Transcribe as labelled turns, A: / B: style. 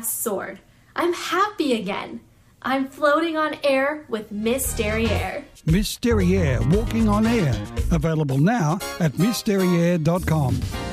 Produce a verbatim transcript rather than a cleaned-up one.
A: soared. I'm happy again. I'm floating on air with Miss Derriere.
B: Miss Derriere, walking on air. Available now at miss derriere dot com.